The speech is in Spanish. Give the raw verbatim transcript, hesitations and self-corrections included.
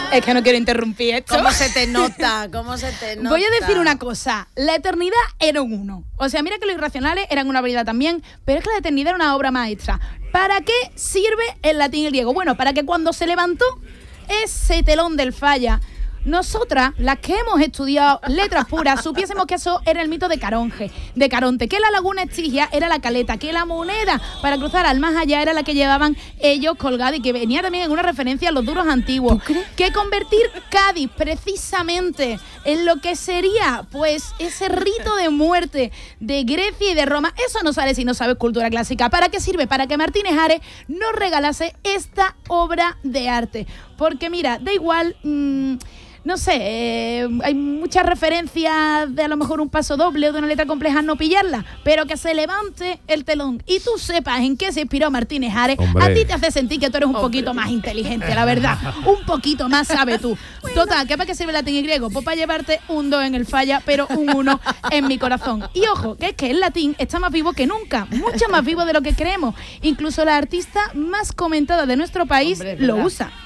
Es que no quiero interrumpir esto. ¿Cómo se te nota? ¿Cómo se te nota? Voy a decir una cosa. La eternidad era un uno. O sea, mira que los irracionales eran una habilidad también, pero es que la eternidad era una obra maestra. ¿Para qué sirve el latín y el griego? Bueno, para que cuando se levantó ese telón del falla, nosotras, las que hemos estudiado letras puras, supiésemos que eso era el mito de Caronte, de Caronte, que la laguna Estigia era la caleta, que la moneda para cruzar al más allá era la que llevaban ellos colgada y que venía también en una referencia a los duros antiguos. Que convertir Cádiz precisamente en lo que sería pues ese rito de muerte de Grecia y de Roma, eso no sale si no sabes cultura clásica. ¿Para qué sirve? Para que Martínez Ares nos regalase esta obra de arte. Porque mira, da igual... Mmm, No sé, eh, hay muchas referencias de a lo mejor un paso doble o de una letra compleja no pillarla, pero que se levante el telón y tú sepas en qué se inspiró Martínez Ares, Hombre. A ti te hace sentir que tú eres un Hombre. poquito más inteligente, la verdad. Un poquito más sabes tú. Total, ¿qué para qué sirve el latín y griego? Pues para llevarte un dos en el falla, pero un uno en mi corazón. Y ojo, que es que el latín está más vivo que nunca, mucho más vivo de lo que creemos. Incluso la artista más comentada de nuestro país Hombre, lo usa.